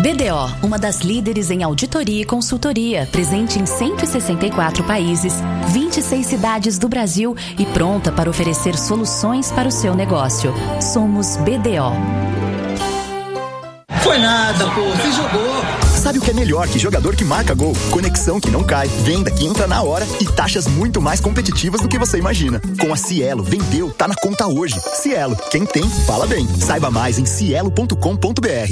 BDO, uma das líderes em auditoria e consultoria, presente em 164 países, 26 cidades do Brasil e pronta para oferecer soluções para o seu negócio. Somos BDO. Foi nada, pô, você jogou. Sabe o que é melhor que jogador que marca gol? Conexão que não cai, venda que entra na hora e taxas muito mais competitivas do que você imagina. Com a Cielo, vendeu, tá na conta hoje. Cielo, quem tem, fala bem. Saiba mais em cielo.com.br.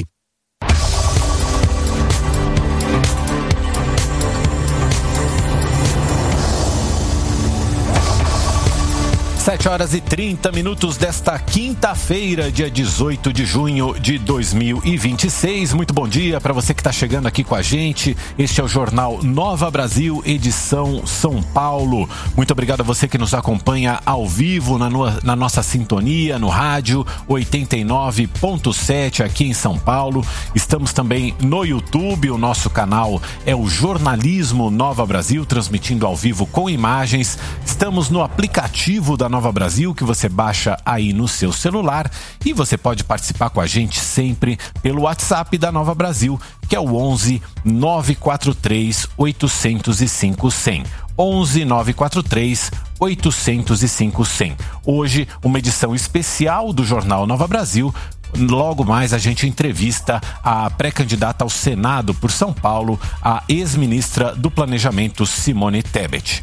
7h30 desta quinta-feira, dia 18 de junho de 2026. Muito bom dia para você que está chegando aqui com a gente. Este é o Jornal Nova Brasil, edição São Paulo. Muito obrigado a você que nos acompanha ao vivo na nossa sintonia, no rádio 89.7 aqui em São Paulo. Estamos também no YouTube, o nosso canal é o Jornalismo Nova Brasil, transmitindo ao vivo com imagens. Estamos no aplicativo da Nova Brasil, que você baixa aí no seu celular, e você pode participar com a gente sempre pelo WhatsApp da Nova Brasil, que é o 11 943 805 100. 11 943 805 100. Hoje, uma edição especial do Jornal Nova Brasil. Logo mais a gente entrevista a pré-candidata ao Senado por São Paulo, a ex-ministra do Planejamento, Simone Tebet.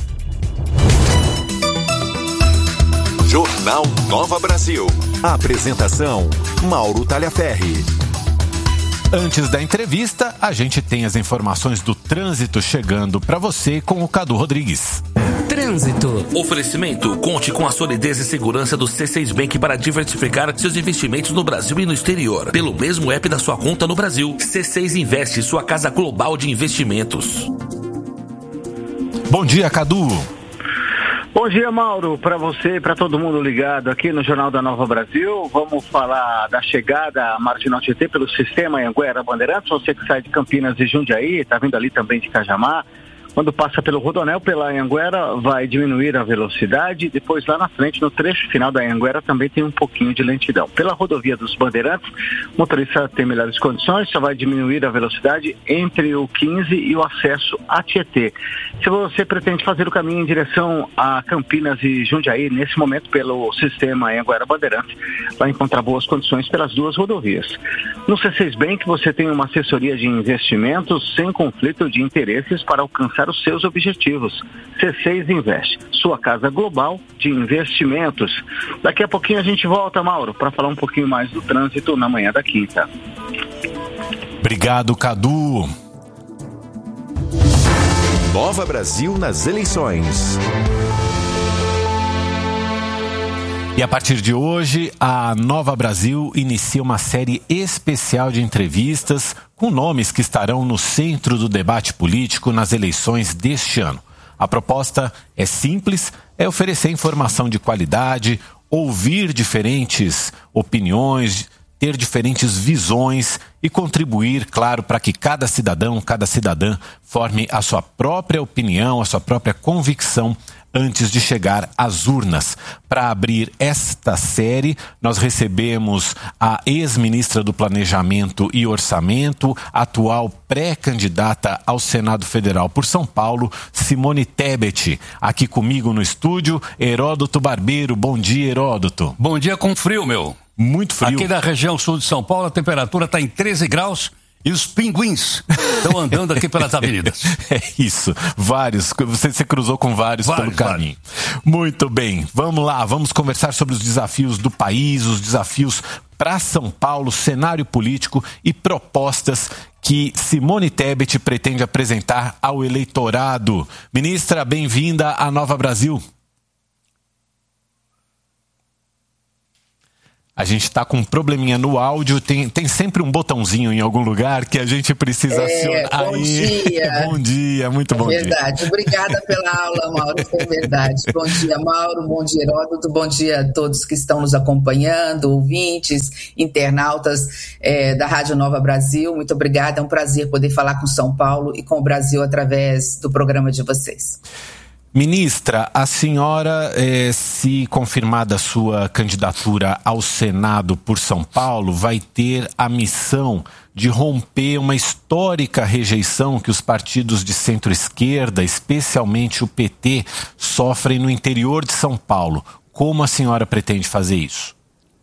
Jornal Nova Brasil. A apresentação, Mauro Talhaferri. Antes da entrevista, a gente tem as informações do trânsito chegando para você com o Cadu Rodrigues. Trânsito. Oferecimento: conte com a solidez e segurança do C6 Bank para diversificar seus investimentos no Brasil e no exterior. Pelo mesmo app da sua conta no Brasil. C6 Investe, sua casa global de investimentos. Bom dia, Cadu. Bom dia, Mauro, para você e para todo mundo ligado aqui no Jornal da Nova Brasil. Vamos falar da chegada à Marginal Tietê pelo sistema Anhanguera Bandeirantes. Você que sai de Campinas e Jundiaí, está vindo ali também de Cajamar. Quando passa pelo Rodoanel, pela Anhanguera, vai diminuir a velocidade. Depois, lá na frente, no trecho final da Anhanguera, também tem um pouquinho de lentidão. Pela rodovia dos Bandeirantes, o motorista tem melhores condições, só vai diminuir a velocidade entre o 15 e o acesso a Tietê. Se você pretende fazer o caminho em direção a Campinas e Jundiaí, nesse momento, pelo sistema Anhanguera Bandeirantes, vai encontrar boas condições pelas duas rodovias. No C6 Bank, você tem uma assessoria de investimentos sem conflito de interesses para alcançar os seus objetivos. C6 Investe, sua casa global de investimentos. Daqui a pouquinho a gente volta, Mauro, para falar um pouquinho mais do trânsito na manhã da quinta. Obrigado, Cadu. Nova Brasil nas eleições. E a partir de hoje, a Nova Brasil inicia uma série especial de entrevistas com nomes que estarão no centro do debate político nas eleições deste ano. A proposta é simples, é oferecer informação de qualidade, ouvir diferentes opiniões, ter diferentes visões e contribuir, claro, para que cada cidadão, cada cidadã forme a sua própria opinião, a sua própria convicção antes de chegar às urnas. Para abrir esta série, nós recebemos a ex-ministra do Planejamento e Orçamento, atual pré-candidata ao Senado Federal por São Paulo, Simone Tebet. Aqui comigo no estúdio, Heródoto Barbeiro. Bom dia, Heródoto. Bom dia com frio, meu. Muito frio. Aqui na região sul de São Paulo, a temperatura está em 13 graus. E os pinguins estão andando aqui pelas avenidas. É isso, vários. Você cruzou com vários pelo caminho. Muito bem, vamos lá, vamos conversar sobre os desafios do país, os desafios para São Paulo, cenário político e propostas que Simone Tebet pretende apresentar ao eleitorado. Ministra, bem-vinda à Nova Brasil. A gente está com um probleminha no áudio, tem sempre um botãozinho em algum lugar que a gente precisa acionar. Bom dia. Bom dia, muito bom dia. Verdade, obrigada pela aula, Mauro, é verdade. Bom dia, Mauro, bom dia, Heródoto, bom dia a todos que estão nos acompanhando, ouvintes, internautas da Rádio Nova Brasil. Muito obrigada, é um prazer poder falar com São Paulo e com o Brasil através do programa de vocês. Ministra, a senhora, se confirmada a sua candidatura ao Senado por São Paulo, vai ter a missão de romper uma histórica rejeição que os partidos de centro-esquerda, especialmente o PT, sofrem no interior de São Paulo. Como a senhora pretende fazer isso?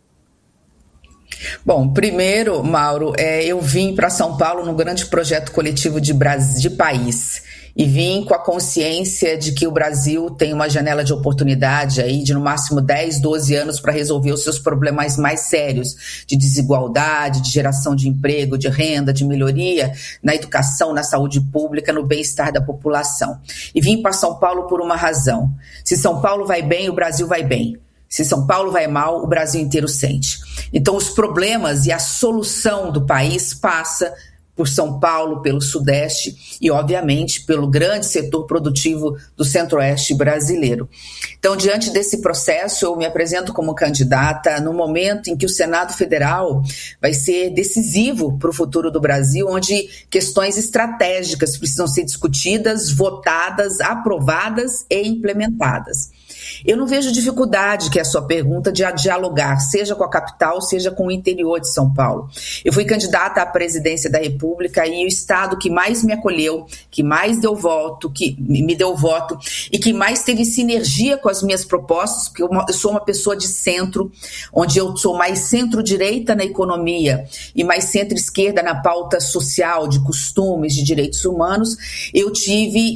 Bom, primeiro, Mauro, eu vim para São Paulo num grande projeto coletivo de país. E vim com a consciência de que o Brasil tem uma janela de oportunidade aí de no máximo 10, 12 anos para resolver os seus problemas mais sérios de desigualdade, de geração de emprego, de renda, de melhoria na educação, na saúde pública, no bem-estar da população. E vim para São Paulo por uma razão. Se São Paulo vai bem, o Brasil vai bem. Se São Paulo vai mal, o Brasil inteiro sente. Então, os problemas e a solução do país passa por São Paulo, pelo Sudeste e, obviamente, pelo grande setor produtivo do Centro-Oeste brasileiro. Então, diante desse processo, eu me apresento como candidata no momento em que o Senado Federal vai ser decisivo para o futuro do Brasil, onde questões estratégicas precisam ser discutidas, votadas, aprovadas e implementadas. Eu não vejo dificuldade, que é a sua pergunta, de dialogar, seja com a capital, seja com o interior de São Paulo. Eu fui candidata à presidência da República e o estado que mais me acolheu, que mais deu voto, que me deu voto e que mais teve sinergia com as minhas propostas, porque eu sou uma pessoa de centro, onde eu sou mais centro-direita na economia e mais centro-esquerda na pauta social, de costumes, de direitos humanos. Eu tive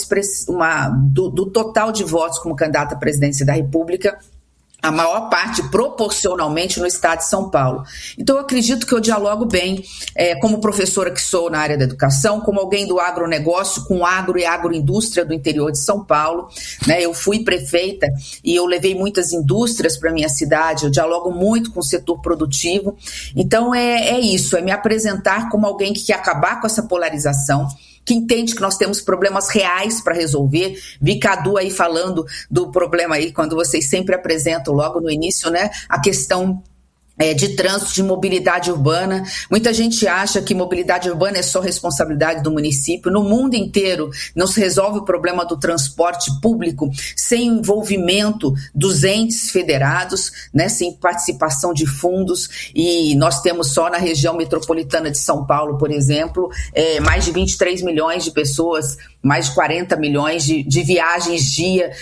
do total de votos como candidata à presidência da República, a maior parte proporcionalmente no estado de São Paulo. Então eu acredito que eu dialogo bem, como professora que sou na área da educação, como alguém do agronegócio, com agro e agroindústria do interior de São Paulo, né? Eu fui prefeita e eu levei muitas indústrias para a minha cidade, eu dialogo muito com o setor produtivo. Então é isso, é me apresentar como alguém que quer acabar com essa polarização, que entende que nós temos problemas reais para resolver. Vi Cadu aí falando do problema aí, quando vocês sempre apresentam logo no início, né, a questão de trânsito, de mobilidade urbana. Muita gente acha que mobilidade urbana é só responsabilidade do município. No mundo inteiro não se resolve o problema do transporte público sem o envolvimento dos entes federados, né, sem participação de fundos, e nós temos só na região metropolitana de São Paulo, por exemplo, mais de 23 milhões de pessoas, mais de 40 milhões de viagens dia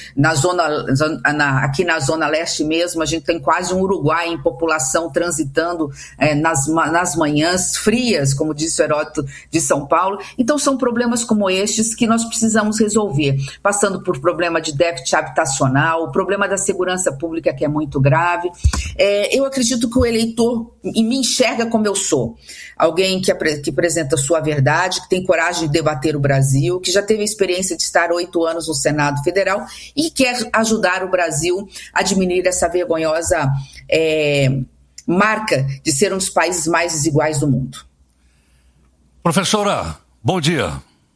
aqui na Zona Leste mesmo. A gente tem quase um Uruguai em população transitando nas manhãs frias, como disse o Heródoto, de São Paulo. Então são problemas como estes que nós precisamos resolver, passando por problema de déficit habitacional, o problema da segurança pública, que é muito grave. Eu acredito que o eleitor me enxerga como eu sou, alguém que apresenta a sua verdade, que tem coragem de debater o Brasil, que já teve a experiência de estar 8 anos no Senado Federal e quer ajudar o Brasil a diminuir essa vergonhosa marca de ser um dos países mais desiguais do mundo. Professora, bom dia.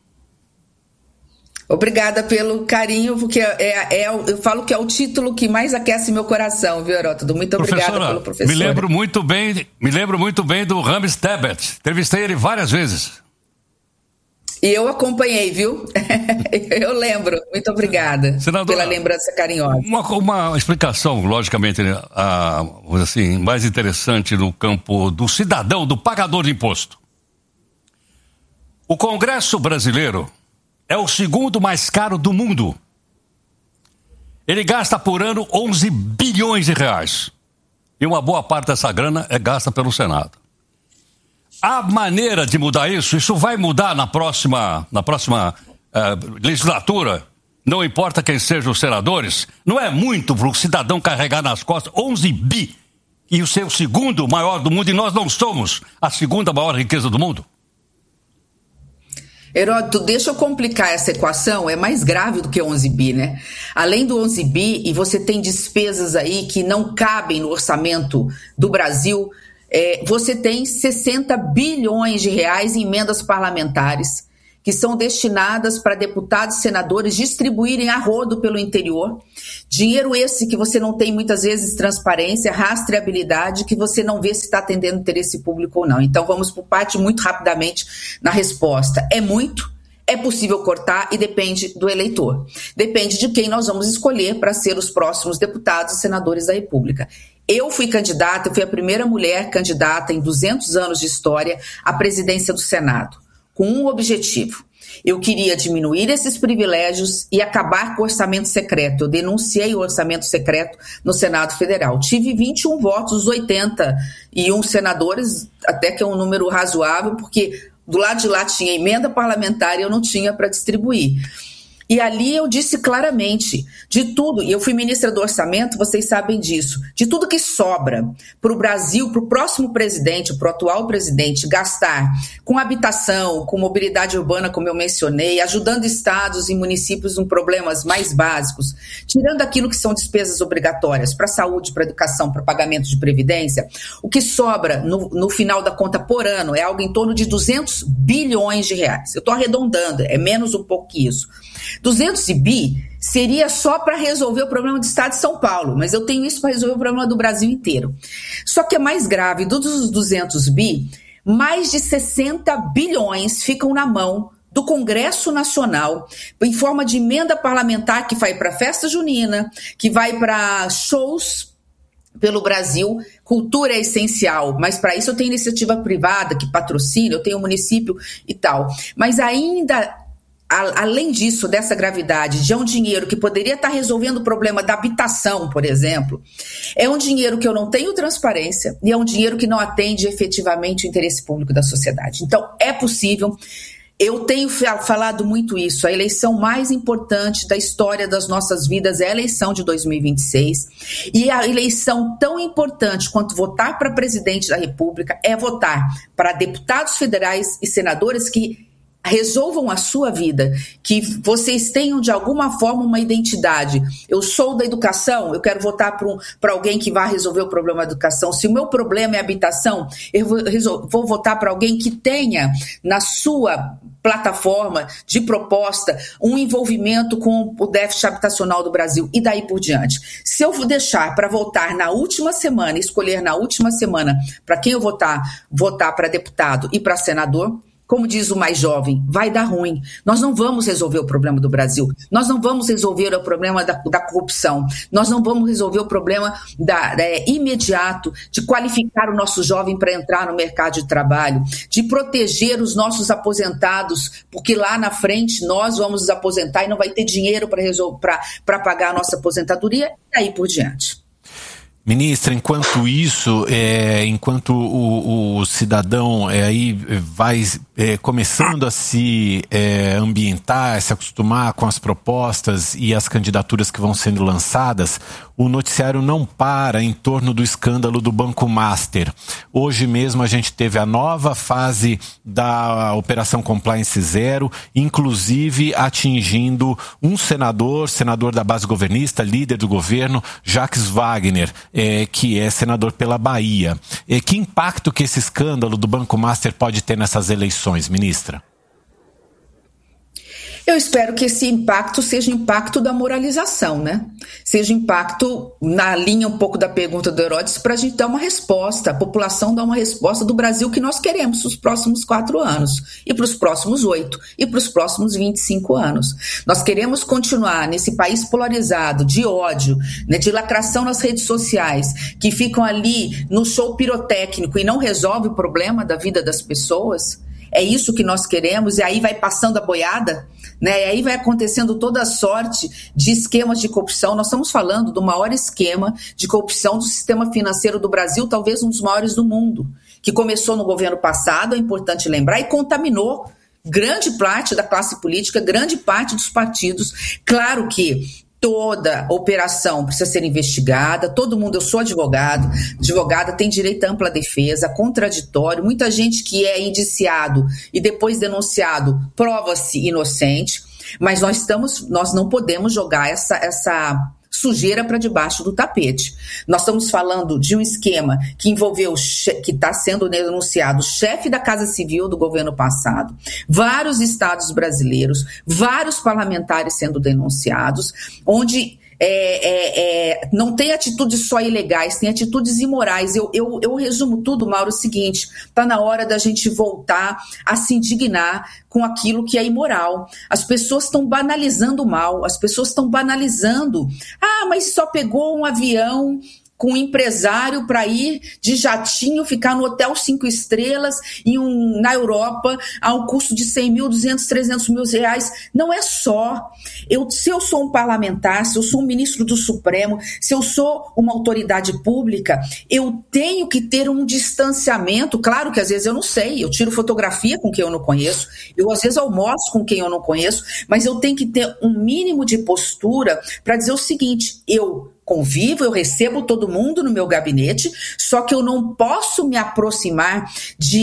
Obrigada pelo carinho, porque eu falo que é o título que mais aquece meu coração, viu, Heródoto? Muito obrigada pelo professor. Me lembro muito bem do Rames Tebet. Entrevistei ele várias vezes. E eu acompanhei, viu? Eu lembro. Muito obrigada, senadora, pela lembrança carinhosa. Uma explicação, logicamente, assim, mais interessante no campo do cidadão, do pagador de imposto. O Congresso brasileiro é o segundo mais caro do mundo. Ele gasta por ano 11 bilhões de reais. E uma boa parte dessa grana é gasta pelo Senado. A maneira de mudar isso vai mudar na próxima legislatura, não importa quem sejam os senadores. Não é muito para o cidadão carregar nas costas 11 bi e o seu segundo maior do mundo, e nós não somos a segunda maior riqueza do mundo? Heródoto, deixa eu complicar essa equação, é mais grave do que 11 bi, né? Além do 11 bi, e você tem despesas aí que não cabem no orçamento do Brasil, você tem 60 bilhões de reais em emendas parlamentares que são destinadas para deputados e senadores distribuírem a rodo pelo interior. Dinheiro esse que você não tem muitas vezes transparência, rastreabilidade, que você não vê se está atendendo interesse público ou não. Então vamos por parte muito rapidamente na resposta. É muito, É possível cortar e depende do eleitor. Depende de quem nós vamos escolher para ser os próximos deputados e senadores da República. Eu fui a primeira mulher candidata em 200 anos de história à presidência do Senado, com um objetivo. Eu queria diminuir esses privilégios e acabar com o orçamento secreto. Eu denunciei o orçamento secreto no Senado Federal. Tive 21 votos dos 81 senadores, até que é um número razoável, porque do lado de lá tinha emenda parlamentar e eu não tinha para distribuir. E ali eu disse claramente, de tudo, e eu fui ministra do Orçamento, vocês sabem disso, de tudo que sobra para o Brasil, para o próximo presidente, para o atual presidente, gastar com habitação, com mobilidade urbana, como eu mencionei, ajudando estados e municípios em problemas mais básicos, tirando aquilo que são despesas obrigatórias para saúde, para educação, para pagamento de previdência, o que sobra no final da conta por ano é algo em torno de 200 bilhões de reais. Eu estou arredondando, é menos um pouco que isso. 200 bi seria só para resolver o problema do estado de São Paulo, mas eu tenho isso para resolver o problema do Brasil inteiro. Só que é mais grave, dos 200 bi, mais de 60 bilhões ficam na mão do Congresso Nacional, em forma de emenda parlamentar que vai para a festa junina, que vai para shows pelo Brasil. Cultura é essencial, mas para isso eu tenho iniciativa privada que patrocina, eu tenho município e tal. Mas ainda, além disso, dessa gravidade, de um dinheiro que poderia estar resolvendo o problema da habitação, por exemplo, é um dinheiro que eu não tenho transparência e é um dinheiro que não atende efetivamente o interesse público da sociedade. Então, é possível. Eu tenho falado muito isso. A eleição mais importante da história das nossas vidas é a eleição de 2026. E a eleição tão importante quanto votar para presidente da República é votar para deputados federais e senadores que resolvam a sua vida, que vocês tenham de alguma forma uma identidade. Eu sou da educação, eu quero votar para alguém que vai resolver o problema da educação. Se o meu problema é habitação, eu vou votar para alguém que tenha na sua plataforma de proposta um envolvimento com o déficit habitacional do Brasil e daí por diante. Se eu deixar para votar na última semana, escolher na última semana para quem eu votar para deputado e para senador, como diz o mais jovem, vai dar ruim. Nós não vamos resolver o problema do Brasil. Nós não vamos resolver o problema da corrupção. Nós não vamos resolver o problema imediato de qualificar o nosso jovem para entrar no mercado de trabalho, de proteger os nossos aposentados, porque lá na frente nós vamos nos aposentar e não vai ter dinheiro para pagar a nossa aposentadoria e aí por diante. Ministra, enquanto isso, enquanto o cidadão aí vai começando a se ambientar, a se acostumar com as propostas e as candidaturas que vão sendo lançadas, o noticiário não para em torno do escândalo do Banco Master. Hoje mesmo a gente teve a nova fase da Operação Compliance Zero, inclusive atingindo um senador da base governista, líder do governo, Jacques Wagner, que é senador pela Bahia. Que impacto que esse escândalo do Banco Master pode ter nessas eleições, ministra? Eu espero que esse impacto seja impacto da moralização, né? Seja impacto na linha um pouco da pergunta do Herodes para a gente dar uma resposta, a população dar uma resposta do Brasil que nós queremos para os próximos 4 anos, e para os próximos 8, e para os próximos 25 anos. Nós queremos continuar nesse país polarizado, de ódio, né, de lacração nas redes sociais, que ficam ali no show pirotécnico e não resolve o problema da vida das pessoas. É isso que nós queremos, e aí vai passando a boiada, né? E aí vai acontecendo toda a sorte de esquemas de corrupção. Nós estamos falando do maior esquema de corrupção do sistema financeiro do Brasil, talvez um dos maiores do mundo, que começou no governo passado, é importante lembrar, e contaminou grande parte da classe política, grande parte dos partidos. Claro que toda operação precisa ser investigada, todo mundo, eu sou advogada tem direito à ampla defesa, contraditório, muita gente que é indiciado e depois denunciado prova-se inocente, mas nós não podemos jogar essa sujeira para debaixo do tapete. Nós estamos falando de um esquema que envolveu, que está sendo denunciado, o chefe da Casa Civil do governo passado, vários estados brasileiros, vários parlamentares sendo denunciados, onde não tem atitudes só ilegais, tem atitudes imorais. Eu resumo tudo, Mauro, o seguinte: está na hora da gente voltar a se indignar com aquilo que é imoral. As pessoas estão banalizando o mal, as pessoas estão banalizando. Mas só pegou um avião com um empresário para ir de jatinho, ficar no hotel 5 estrelas na Europa, a um custo de 100 mil, 200, 300 mil reais. Não é só. Se eu sou um parlamentar, se eu sou um ministro do Supremo, se eu sou uma autoridade pública, eu tenho que ter um distanciamento. Claro que às vezes eu não sei, eu tiro fotografia com quem eu não conheço, eu às vezes almoço com quem eu não conheço, mas eu tenho que ter um mínimo de postura para dizer o seguinte: eu convivo, eu recebo todo mundo no meu gabinete, só que eu não posso me aproximar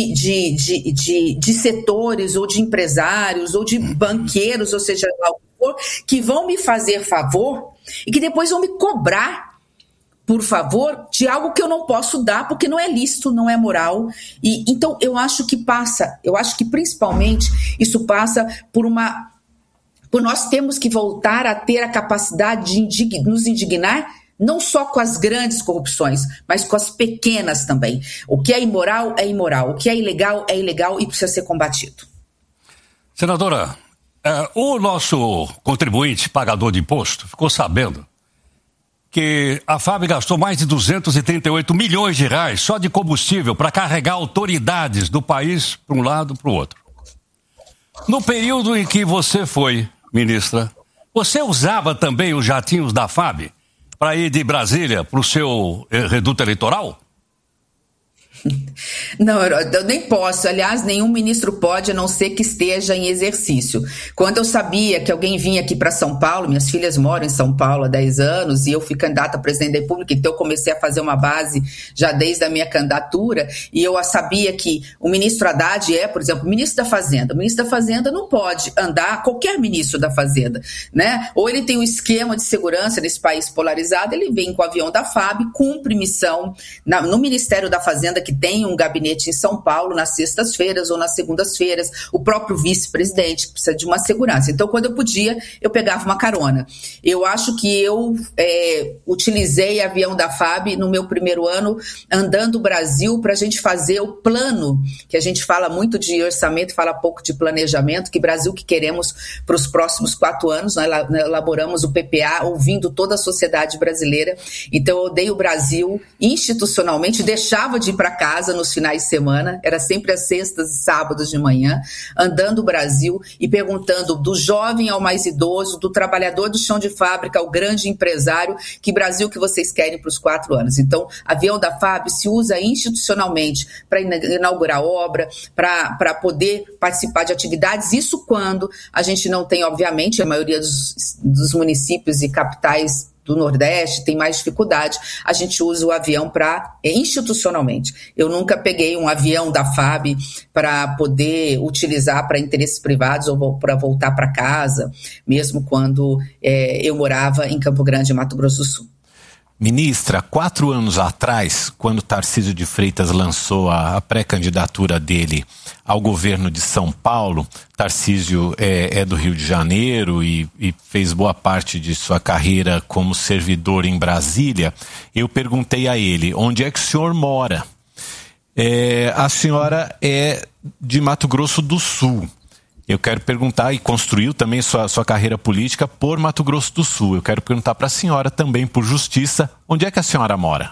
de setores ou de empresários ou de banqueiros, ou seja, que vão me fazer favor e que depois vão me cobrar, por favor, de algo que eu não posso dar, porque não é lícito, não é moral. Então, eu acho que principalmente isso passa por nós temos que voltar a ter a capacidade de nos indignar, não só com as grandes corrupções, mas com as pequenas também. O que é imoral, o que é ilegal e precisa ser combatido. Senadora, o nosso contribuinte, pagador de imposto, ficou sabendo que a FAB gastou mais de 238 milhões de reais só de combustível para carregar autoridades do país para um lado e para o outro. No período em que você foi ministra, você usava também os jatinhos da FAB para ir de Brasília para o seu reduto eleitoral? Não, eu nem posso. Aliás, nenhum ministro pode, a não ser que esteja em exercício. Quando eu sabia que alguém vinha aqui para São Paulo, minhas filhas moram em São Paulo há 10 anos e eu fui candidata a presidente da República, então eu comecei a fazer uma base já desde a minha candidatura, e eu sabia que o ministro Haddad por exemplo, ministro da Fazenda. O ministro da Fazenda não pode andar, qualquer ministro da Fazenda, né? Ou ele tem um esquema de segurança nesse país polarizado, ele vem com o avião da FAB, cumpre missão no Ministério da Fazenda, que tem um gabinete em São Paulo nas sextas-feiras ou nas segundas-feiras, o próprio vice-presidente que precisa de uma segurança. Então, quando eu podia, eu pegava uma carona. Eu acho que eu utilizei avião da FAB no meu primeiro ano, andando o Brasil, para a gente fazer o plano, que a gente fala muito de orçamento, fala pouco de planejamento, que Brasil que queremos para os próximos 4 anos. Nós elaboramos o PPA, ouvindo toda a sociedade brasileira. Então, eu dei o Brasil institucionalmente, deixava de ir para casa nos finais de semana, era sempre às sextas e sábados de manhã, andando o Brasil e perguntando do jovem ao mais idoso, do trabalhador do chão de fábrica ao grande empresário, que Brasil que vocês querem para os 4 anos. Então, avião da FAB se usa institucionalmente para inaugurar obra, para poder participar de atividades, isso quando a gente não tem, obviamente, a maioria dos municípios e capitais do Nordeste tem mais dificuldade, a gente usa o avião institucionalmente. Eu nunca peguei um avião da FAB para poder utilizar para interesses privados ou para voltar para casa, mesmo quando eu morava em Campo Grande, Mato Grosso do Sul. Ministra, 4 anos atrás, quando Tarcísio de Freitas lançou a pré-candidatura dele ao governo de São Paulo, Tarcísio é do Rio de Janeiro e fez boa parte de sua carreira como servidor em Brasília, eu perguntei a ele, onde é que o senhor mora? A senhora é de Mato Grosso do Sul. Eu quero perguntar, e construiu também sua carreira política por Mato Grosso do Sul. Eu quero perguntar para a senhora também, por justiça, onde é que a senhora mora?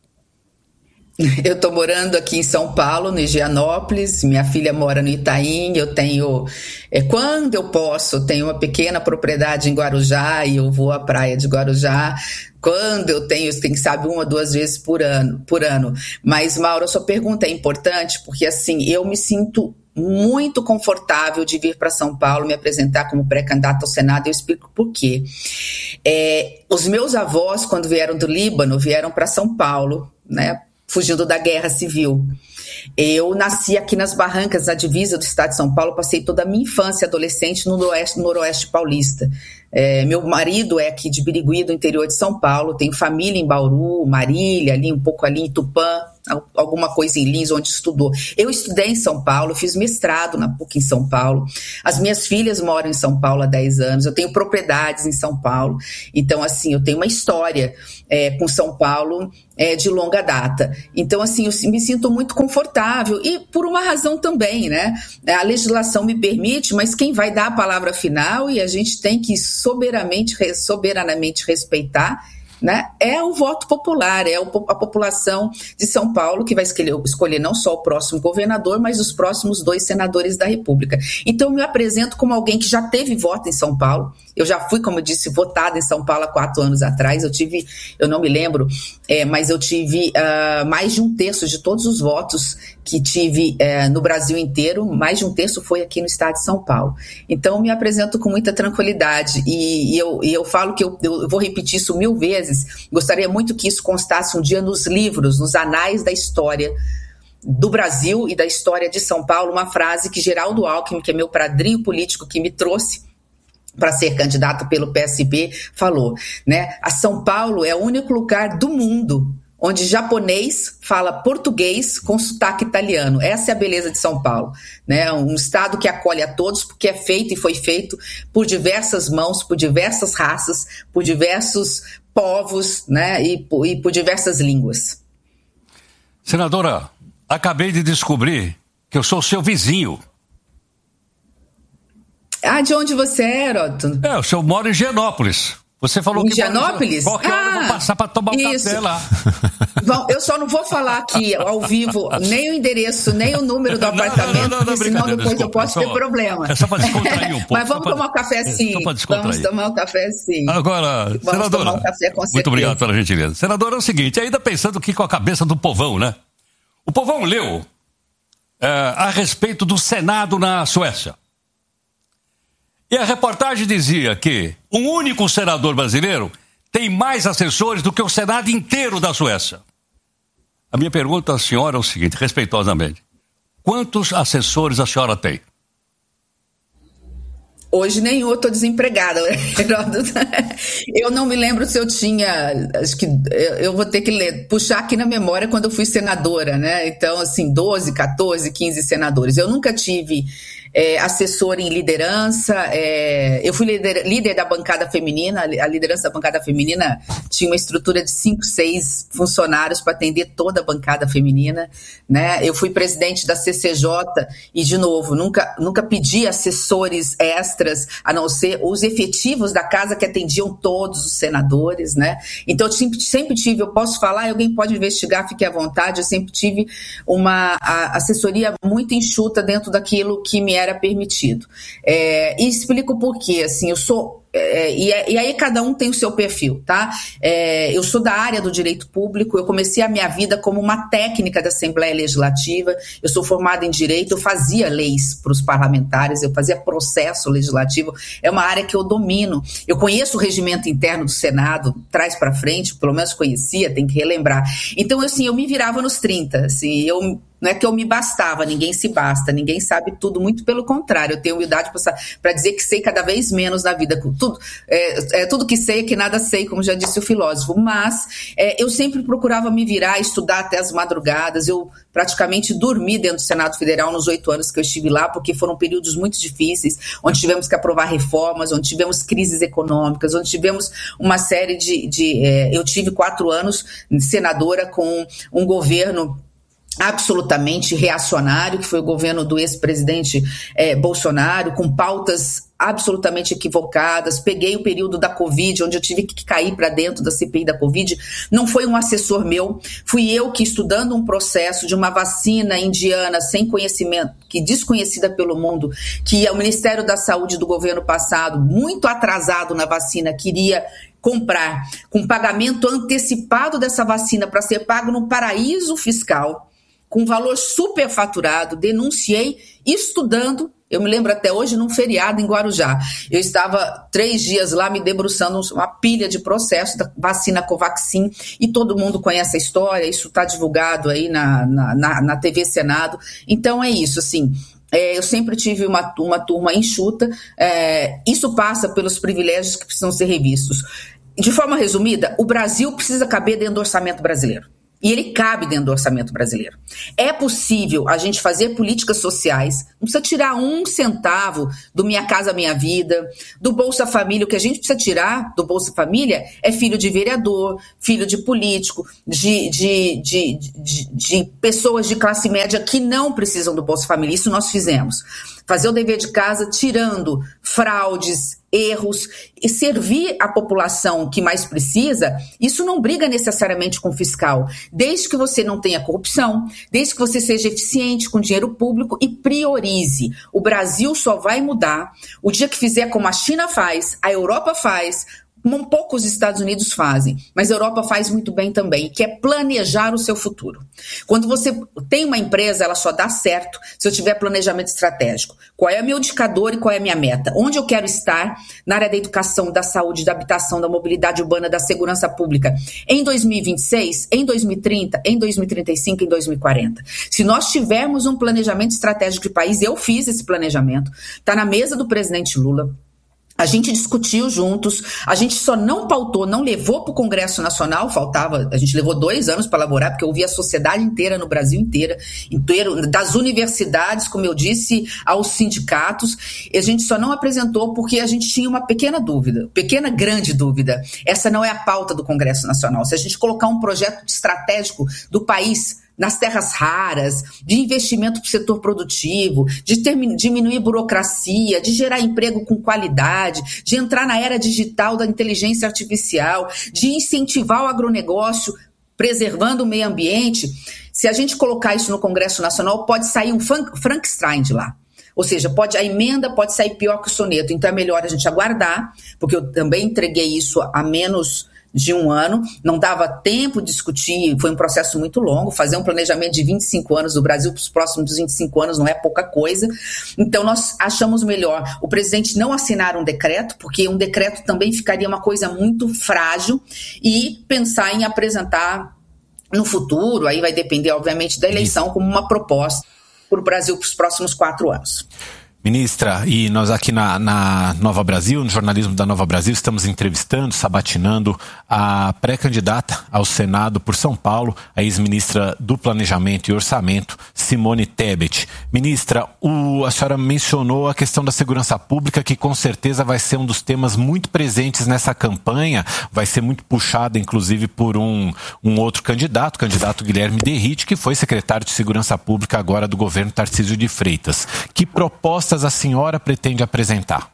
Eu estou morando aqui em São Paulo, no Higienópolis, minha filha mora no Itaim, eu tenho, quando eu posso, eu tenho uma pequena propriedade em Guarujá e eu vou à praia de Guarujá. Quando eu tenho, quem sabe, 1 ou 2 vezes por ano. Mas, Mauro, a sua pergunta é importante porque, assim, eu me sinto muito confortável de vir para São Paulo, me apresentar como pré-candidata ao Senado, e eu explico por quê. Os meus avós, quando vieram do Líbano, vieram para São Paulo, né, fugindo da guerra civil. Eu nasci aqui nas Barrancas, na divisa do estado de São Paulo, passei toda a minha infância adolescente no noroeste paulista. Meu marido é aqui de Birigui, do interior de São Paulo, tenho família em Bauru, Marília, um pouco ali em Tupã, alguma coisa em Lins, onde estudou. Eu estudei em São Paulo, fiz mestrado na PUC em São Paulo. As minhas filhas moram em São Paulo há 10 anos. Eu tenho propriedades em São Paulo. Então, assim, eu tenho uma história com São Paulo de longa data. Então, assim, eu me sinto muito confortável. E por uma razão também, né? A legislação me permite, mas quem vai dar a palavra final, e a gente tem que soberanamente respeitar, né, é o voto popular, é a população de São Paulo que vai escolher não só o próximo governador, mas os próximos 2 senadores da República. Então, eu me apresento como alguém que já teve voto em São Paulo. Eu já fui, como eu disse, votada em São Paulo há 4 anos atrás. Eu não me lembro, mas eu tive mais de 1/3 de todos os votos que tive no Brasil inteiro, mais de 1/3 foi aqui no estado de São Paulo. Então, eu me apresento com muita tranquilidade e eu falo que eu vou repetir isso 1000 vezes. Gostaria muito que isso constasse um dia nos livros, nos anais da história do Brasil e da história de São Paulo, uma frase que Geraldo Alckmin, que é meu padrinho político, que me trouxe para ser candidato pelo PSB, falou, né? A São Paulo é o único lugar do mundo onde japonês fala português com sotaque italiano. Essa é a beleza de São Paulo, né? Um estado que acolhe a todos, porque é feito e foi feito por diversas mãos, por diversas raças, por diversos povos, né? E por diversas línguas. Senadora, acabei de descobrir que eu sou seu vizinho. Ah, de onde você é, Heródoto? O senhor mora em Higienópolis. Você falou em que Higienópolis? Qualquer hora eu vou passar para tomar um café lá. Bom, eu só não vou falar aqui ao vivo nem o endereço, nem o número do apartamento, porque senão depois eu posso ter problema. É só para descontrair um pouco. Mas vamos tomar um café sim. Vamos tomar um café sim. Agora, senadora, tomar um café, com certeza. Muito obrigado pela gentileza. Senadora, é o seguinte, ainda pensando aqui com a cabeça do povão, né? O povão leu a respeito do Senado na Suécia. E a reportagem dizia que um único senador brasileiro tem mais assessores do que o Senado inteiro da Suécia. A minha pergunta à senhora é o seguinte, respeitosamente. Quantos assessores a senhora tem? Hoje nenhum, eu estou desempregada. Eu não me lembro se eu tinha, acho que eu vou ter que puxar aqui na memória quando eu fui senadora, né? Então, assim, 12, 14, 15 senadores. Eu nunca tive assessor em liderança, eu fui líder da bancada feminina, a liderança da bancada feminina tinha uma estrutura de 5, 6 funcionários para atender toda a bancada feminina, né? Eu fui presidente da CCJ e, de novo, nunca pedi assessores extras, a não ser os efetivos da casa que atendiam todos os senadores, né? Então, eu sempre tive, eu posso falar, alguém pode investigar, fique à vontade, eu sempre tive uma assessoria muito enxuta dentro daquilo que me era permitido. E explico por quê, assim, eu sou... E aí cada um tem o seu perfil, tá? Eu sou da área do direito público, eu comecei a minha vida como uma técnica da Assembleia Legislativa, eu sou formada em direito, eu fazia leis para os parlamentares, eu fazia processo legislativo, é uma área que eu domino, eu conheço o regimento interno do Senado, trás para frente, pelo menos conhecia, tem que relembrar. Então, assim, eu me virava nos 30, assim, não é que eu me bastava, ninguém se basta, ninguém sabe tudo, muito pelo contrário, eu tenho humildade para dizer que sei cada vez menos na vida, tudo que sei é que nada sei, como já disse o filósofo, mas eu sempre procurava me virar, estudar até as madrugadas, eu praticamente dormi dentro do Senado Federal nos 8 anos que eu estive lá, porque foram períodos muito difíceis, onde tivemos que aprovar reformas, onde tivemos crises econômicas, onde tivemos uma série eu tive 4 anos senadora com um governo absolutamente reacionário, que foi o governo do ex-presidente Bolsonaro, com pautas absolutamente equivocadas. Peguei o período da Covid, onde eu tive que cair para dentro da CPI da Covid. Não foi um assessor meu, fui eu que, estudando um processo de uma vacina indiana sem conhecimento, que desconhecida pelo mundo, que o Ministério da Saúde do governo passado, muito atrasado na vacina, queria comprar com pagamento antecipado dessa vacina para ser pago no paraíso fiscal, com valor superfaturado, denunciei, estudando, eu me lembro até hoje, num feriado em Guarujá. Eu estava 3 dias lá me debruçando uma pilha de processos da vacina Covaxin, e todo mundo conhece a história, isso está divulgado aí na TV Senado. Então é isso, assim... eu sempre tive uma turma enxuta, isso passa pelos privilégios que precisam ser revistos. De forma resumida, o Brasil precisa caber dentro do orçamento brasileiro. E ele cabe dentro do orçamento brasileiro. É possível a gente fazer políticas sociais, não precisa tirar 1 centavo do Minha Casa Minha Vida, do Bolsa Família. O que a gente precisa tirar do Bolsa Família é filho de vereador, filho de político, de pessoas de classe média que não precisam do Bolsa Família. Isso nós fizemos. Fazer o dever de casa tirando fraudes, erros e servir a população que mais precisa. Isso não briga necessariamente com o fiscal, desde que você não tenha corrupção, desde que você seja eficiente com dinheiro público e priorize. O Brasil só vai mudar o dia que fizer como a China faz, a Europa faz, um pouco os Estados Unidos fazem, mas a Europa faz muito bem também, que é planejar o seu futuro. Quando você tem uma empresa, ela só dá certo se eu tiver planejamento estratégico. Qual é o meu indicador e qual é a minha meta? Onde eu quero estar na área da educação, da saúde, da habitação, da mobilidade urbana, da segurança pública em 2026, em 2030, em 2035, em 2040. Se nós tivermos um planejamento estratégico de país, eu fiz esse planejamento, está na mesa do presidente Lula. A gente discutiu juntos, a gente só não pautou, não levou para o Congresso Nacional, a gente levou 2 anos para elaborar, porque eu ouvi a sociedade inteira, no Brasil inteiro, das universidades, como eu disse, aos sindicatos. E a gente só não apresentou porque a gente tinha uma grande dúvida. Essa não é a pauta do Congresso Nacional. Se a gente colocar um projeto estratégico do país nas terras raras, de investimento para o setor produtivo, de diminuir burocracia, de gerar emprego com qualidade, de entrar na era digital da inteligência artificial, de incentivar o agronegócio, preservando o meio ambiente. Se a gente colocar isso no Congresso Nacional, pode sair um Frankenstein de lá. Ou seja, a emenda pode sair pior que o soneto. Então é melhor a gente aguardar, porque eu também entreguei isso há menos de 1 ano, não dava tempo de discutir, foi um processo muito longo, fazer um planejamento de 25 anos do Brasil para os próximos 25 anos não é pouca coisa. Então nós achamos melhor o presidente não assinar um decreto, porque um decreto também ficaria uma coisa muito frágil, e pensar em apresentar no futuro, aí vai depender obviamente da eleição, como uma proposta para o Brasil para os próximos 4 anos. Ministra, e nós aqui na Nova Brasil, no jornalismo da Nova Brasil, estamos entrevistando, sabatinando a pré-candidata ao Senado por São Paulo, a ex-ministra do Planejamento e Orçamento, Simone Tebet. Ministra, a senhora mencionou a questão da segurança pública, que com certeza vai ser um dos temas muito presentes nessa campanha, vai ser muito puxada, inclusive, por um outro candidato, o candidato Guilherme Derrite, que foi secretário de Segurança Pública agora do governo Tarcísio de Freitas. Que proposta a senhora pretende apresentar?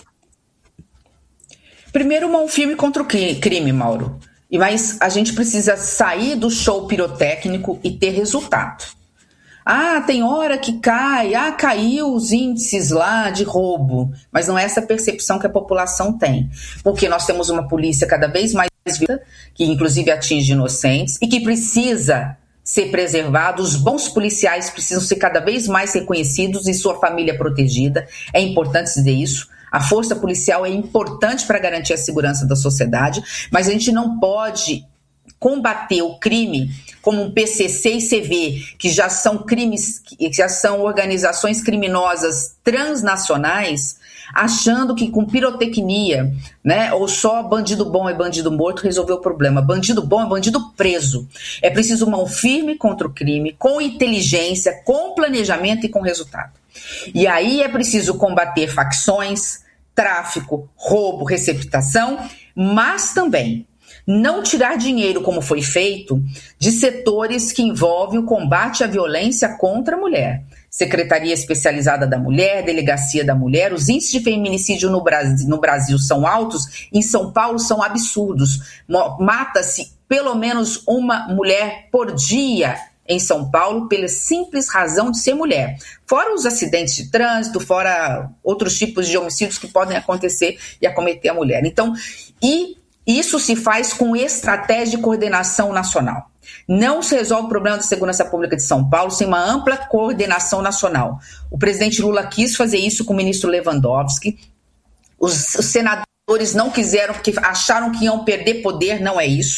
Primeiro, um filme contra o crime, Mauro. Mas a gente precisa sair do show pirotécnico e ter resultado. Tem hora que caiu os índices lá de roubo. Mas não é essa percepção que a população tem. Porque nós temos uma polícia cada vez mais violenta, que inclusive atinge inocentes, e que precisa ser preservado, os bons policiais precisam ser cada vez mais reconhecidos e sua família protegida. É importante dizer isso. A força policial é importante para garantir a segurança da sociedade, mas a gente não pode combater o crime como um PCC e CV, que já são crimes, que já são organizações criminosas transnacionais, achando que com pirotecnia, né, ou só bandido bom é bandido morto, resolveu o problema. Bandido bom é bandido preso. É preciso mão firme contra o crime, com inteligência, com planejamento e com resultado. E aí é preciso combater facções, tráfico, roubo, receptação, mas também não tirar dinheiro, como foi feito, de setores que envolvem o combate à violência contra a mulher. Secretaria Especializada da Mulher, Delegacia da Mulher. Os índices de feminicídio no Brasil são altos, em São Paulo são absurdos. Mata-se pelo menos uma mulher por dia em São Paulo pela simples razão de ser mulher. Fora os acidentes de trânsito, fora outros tipos de homicídios que podem acontecer e acometer a mulher. Então, isso se faz com estratégia de coordenação nacional. Não se resolve o problema da segurança pública de São Paulo sem uma ampla coordenação nacional. O presidente Lula quis fazer isso com o ministro Lewandowski. Os senadores não quiseram, porque acharam que iam perder poder, não é isso.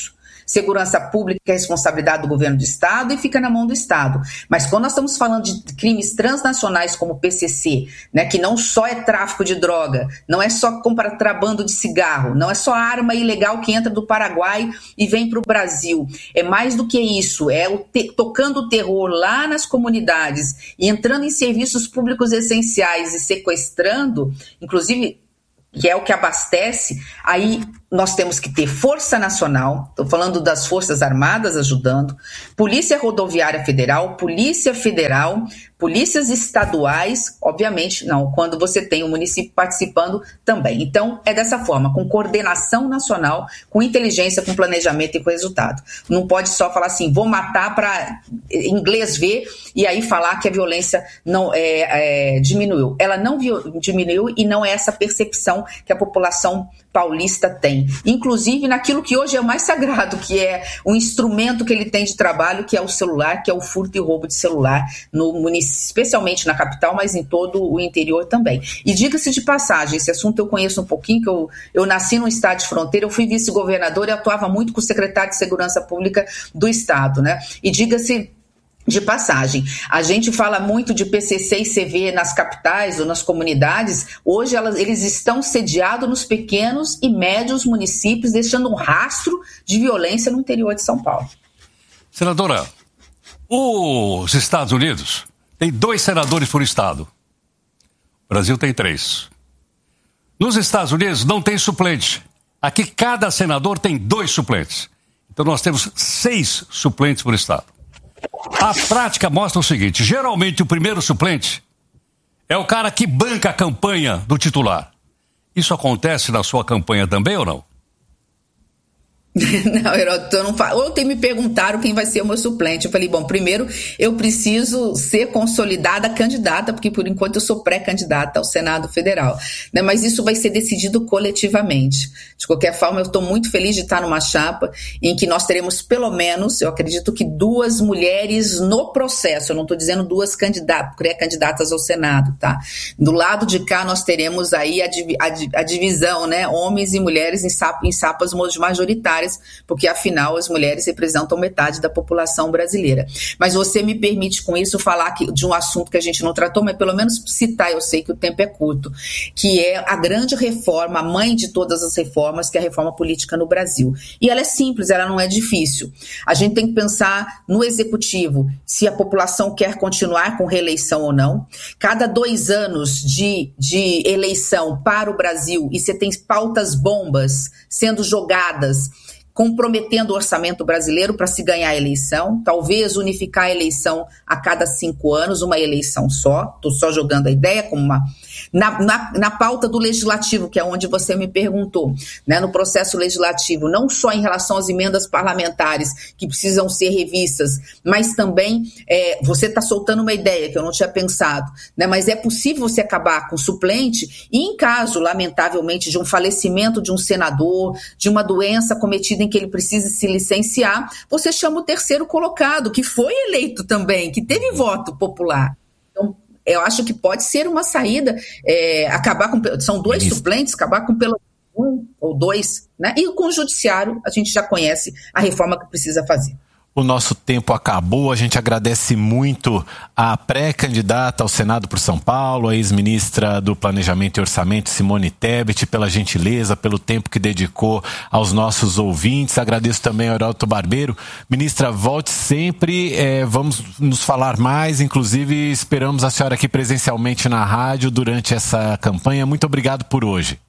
Segurança pública é responsabilidade do governo do Estado e fica na mão do Estado. Mas quando nós estamos falando de crimes transnacionais como o PCC, né, que não só é tráfico de droga, não é só contrabando de cigarro, não é só arma ilegal que entra do Paraguai e vem para o Brasil. É mais do que isso, é tocando o terror lá nas comunidades e entrando em serviços públicos essenciais e sequestrando, inclusive, que é o que abastece, aí nós temos que ter Força Nacional, estou falando das Forças Armadas ajudando, Polícia Rodoviária Federal, Polícia Federal, polícias estaduais, obviamente, não, quando você tem o município participando também. Então, é dessa forma, com coordenação nacional, com inteligência, com planejamento e com resultado. Não pode só falar assim, vou matar para inglês ver e aí falar que a violência não diminuiu. Ela não diminuiu e não é essa percepção que a população paulista tem. Inclusive naquilo que hoje é o mais sagrado, que é o instrumento que ele tem de trabalho, que é o celular, que é o furto e roubo de celular no município, especialmente na capital, mas em todo o interior também. E diga-se de passagem, esse assunto eu conheço um pouquinho, que eu nasci num estado de fronteira, eu fui vice-governador e atuava muito com o secretário de Segurança Pública do Estado, né? E diga-se de passagem, a gente fala muito de PCC e CV nas capitais ou nas comunidades, hoje eles estão sediados nos pequenos e médios municípios, deixando um rastro de violência no interior de São Paulo. Senadora, os Estados Unidos tem 2 senadores por estado. O Brasil tem 3. Nos Estados Unidos não tem suplente. Aqui cada senador tem 2 suplentes. Então nós temos 6 suplentes por estado. A prática mostra o seguinte, geralmente o primeiro suplente é o cara que banca a campanha do titular. Isso acontece na sua campanha também ou não? Não, Heródoto, eu não falo. Ontem me perguntaram quem vai ser o meu suplente. Eu falei, bom, primeiro eu preciso ser consolidada candidata, porque por enquanto eu sou pré-candidata ao Senado Federal, né? Mas isso vai ser decidido coletivamente. De qualquer forma, eu estou muito feliz de estar numa chapa em que nós teremos pelo menos, eu acredito que 2 mulheres no processo. Eu não estou dizendo 2 pré-candidatas ao Senado, tá? Do lado de cá nós teremos aí a divisão, né? Homens e mulheres em chapas majoritárias, porque afinal as mulheres representam metade da população brasileira. Mas você me permite com isso falar de um assunto que a gente não tratou, mas pelo menos citar, eu sei que o tempo é curto, que é a grande reforma, a mãe de todas as reformas, que é a reforma política no Brasil. E ela é simples, ela não é difícil. A gente tem que pensar no executivo, se a população quer continuar com reeleição ou não. Cada 2 anos de eleição para o Brasil, e você tem pautas bombas sendo jogadas, comprometendo o orçamento brasileiro para se ganhar a eleição, talvez unificar a eleição a cada 5 anos, uma eleição só, estou só jogando a ideia como uma... Na pauta do legislativo, que é onde você me perguntou, né, no processo legislativo, não só em relação às emendas parlamentares que precisam ser revistas, mas também você está soltando uma ideia que eu não tinha pensado, né, mas é possível você acabar com o suplente e em caso, lamentavelmente, de um falecimento de um senador, de uma doença cometida em que ele precise se licenciar, você chama o terceiro colocado, que foi eleito também, que teve voto popular. Então, eu acho que pode ser uma saída, acabar com... São 2 suplentes, acabar com pelo 1 ou 2, né? E com o judiciário, a gente já conhece a reforma que precisa fazer. O nosso tempo acabou, a gente agradece muito a pré-candidata ao Senado por São Paulo, a ex-ministra do Planejamento e Orçamento, Simone Tebet, pela gentileza, pelo tempo que dedicou aos nossos ouvintes. Agradeço também ao Heródoto Barbeiro. Ministra, volte sempre, vamos nos falar mais, inclusive esperamos a senhora aqui presencialmente na rádio durante essa campanha. Muito obrigado por hoje.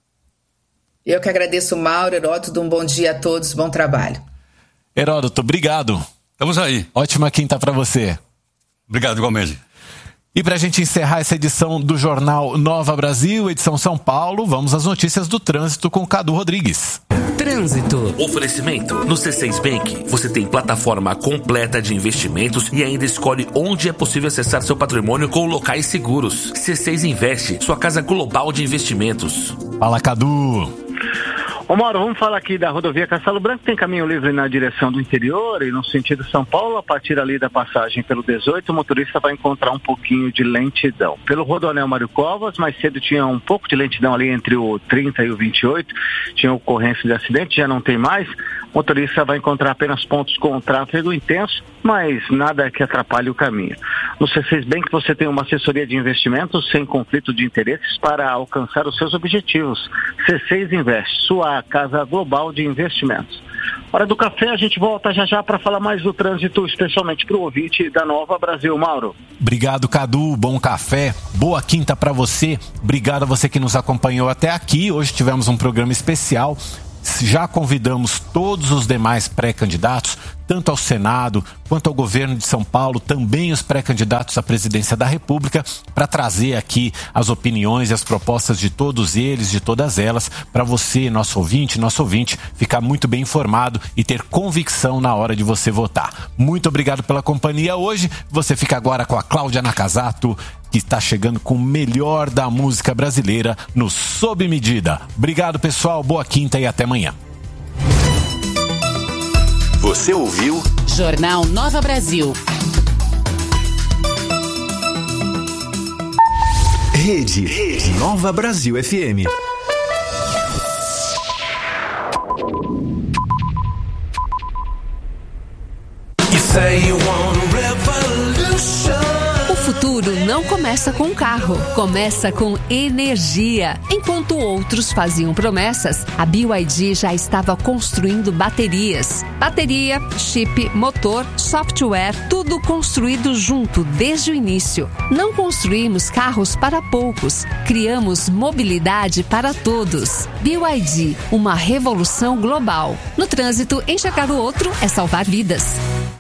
Eu que agradeço, Mauro, Heródoto, um bom dia a todos, bom trabalho. Heródoto, obrigado. Estamos aí. Ótima quinta para você. Obrigado, igualmente. E para a gente encerrar essa edição do Jornal Nova Brasil, edição São Paulo, vamos às notícias do trânsito com Cadu Rodrigues. Trânsito. Oferecimento. No C6 Bank, você tem plataforma completa de investimentos e ainda escolhe onde é possível acessar seu patrimônio com locais seguros. C6 Investe, sua casa global de investimentos. Fala, Cadu. Ô Mauro, vamos falar aqui da rodovia Castelo Branco, tem caminho livre na direção do interior e no sentido São Paulo, a partir ali da passagem pelo 18, o motorista vai encontrar um pouquinho de lentidão. Pelo Rodoanel Mário Covas, mais cedo tinha um pouco de lentidão ali entre o 30 e o 28, tinha ocorrência de acidente, já não tem mais. O motorista vai encontrar apenas pontos com tráfego intenso, mas nada que atrapalhe o caminho. No C6 Bank você tem uma assessoria de investimentos sem conflito de interesses para alcançar os seus objetivos. C6 Invest, sua casa global de investimentos. Hora do café, a gente volta já para falar mais do trânsito, especialmente para o ouvinte da Nova Brasil. Mauro. Obrigado, Cadu. Bom café. Boa quinta para você. Obrigado a você que nos acompanhou até aqui. Hoje tivemos um programa especial. Já convidamos todos os demais pré-candidatos, tanto ao Senado quanto ao governo de São Paulo, também os pré-candidatos à presidência da República, para trazer aqui as opiniões e as propostas de todos eles, de todas elas, para você, nosso ouvinte, ficar muito bem informado e ter convicção na hora de você votar. Muito obrigado pela companhia hoje. Você fica agora com a Cláudia Nakazato, que está chegando com o melhor da música brasileira no Sob Medida. Obrigado, pessoal. Boa quinta e até amanhã. Você ouviu? Jornal Nova Brasil. Rede Nova Brasil FM. O futuro não começa com carro, começa com energia. Enquanto outros faziam promessas, a BYD já estava construindo baterias. Bateria, chip, motor, software, tudo construído junto desde o início. Não construímos carros para poucos, criamos mobilidade para todos. BYD, uma revolução global. No trânsito, enxergar o outro é salvar vidas.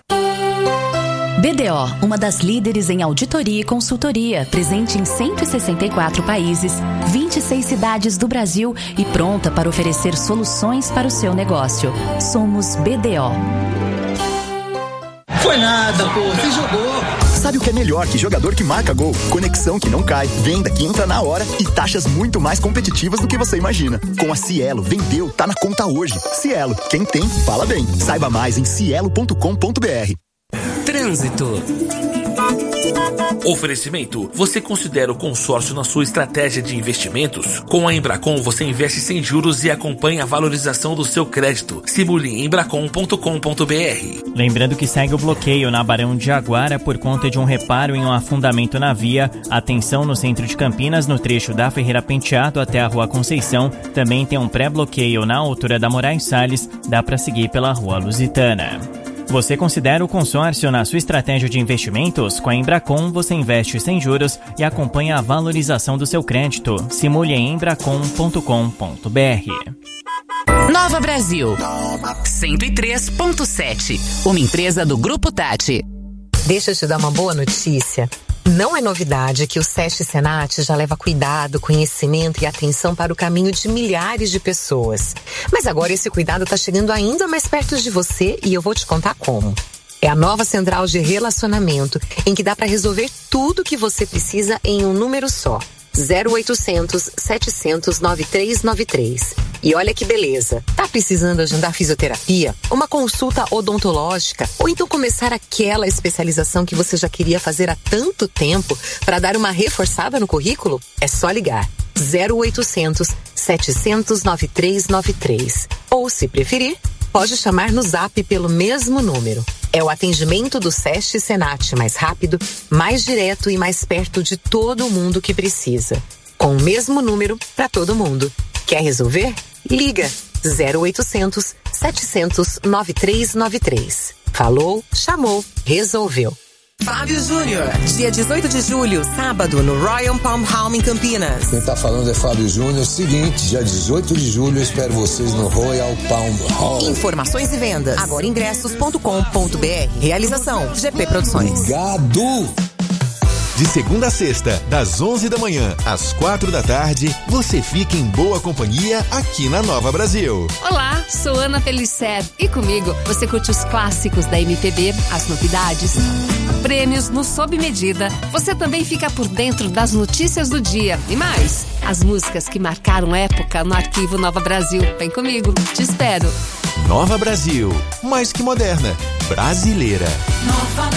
BDO, uma das líderes em auditoria e consultoria, presente em 164 países, 26 cidades do Brasil e pronta para oferecer soluções para o seu negócio. Somos BDO. Foi nada, pô, você jogou. Sabe o que é melhor que jogador que marca gol? Conexão que não cai, venda que entra na hora e taxas muito mais competitivas do que você imagina. Com a Cielo, vendeu, tá na conta hoje. Cielo, quem tem, fala bem. Saiba mais em cielo.com.br. Trânsito. Oferecimento: você considera o consórcio na sua estratégia de investimentos? Com a Embracon você investe sem juros e acompanha a valorização do seu crédito. Simule em embracon.com.br. Lembrando que segue o bloqueio na Barão de Jaguara por conta de um reparo em um afundamento na via. Atenção no centro de Campinas, no trecho da Ferreira Penteado até a Rua Conceição. Também tem um pré-bloqueio na altura da Moraes Salles. Dá para seguir pela Rua Lusitana. Você considera o consórcio na sua estratégia de investimentos? Com a Embracon, você investe sem juros e acompanha a valorização do seu crédito. Simule em embracon.com.br. Nova Brasil 103.7, uma empresa do Grupo Tati. Deixa eu te dar uma boa notícia. Não é novidade que o SESC Senat já leva cuidado, conhecimento e atenção para o caminho de milhares de pessoas. Mas agora esse cuidado está chegando ainda mais perto de você e eu vou te contar como. É a nova central de relacionamento, em que dá para resolver tudo o que você precisa em um número só. 0800 700 9393. E olha que beleza. Tá precisando agendar fisioterapia, uma consulta odontológica ou então começar aquela especialização que você já queria fazer há tanto tempo para dar uma reforçada no currículo? É só ligar. 0800 700 9393. Ou, se preferir, pode chamar no Zap pelo mesmo número. É o atendimento do SESC Senat mais rápido, mais direto e mais perto de todo mundo que precisa. Com o mesmo número para todo mundo. Quer resolver? Liga 0800 700 9393. Falou, chamou, resolveu. Fábio Júnior, dia 18 de julho, sábado, no Royal Palm Home em Campinas. Quem tá falando é Fábio Júnior. Seguinte, dia 18 de julho eu espero vocês no Royal Palm Hall. Informações e vendas, agoraingressos.com.br. Realização, GP Produções. Obrigado! De segunda a sexta, das 11 da manhã às 4 da tarde, você fica em boa companhia aqui na Nova Brasil. Olá, sou Ana Felicer e comigo você curte os clássicos da MPB, as novidades, prêmios no Sob Medida. Você também fica por dentro das notícias do dia e mais, as músicas que marcaram época no arquivo Nova Brasil. Vem comigo, te espero. Nova Brasil, mais que moderna, brasileira. Nova Brasil.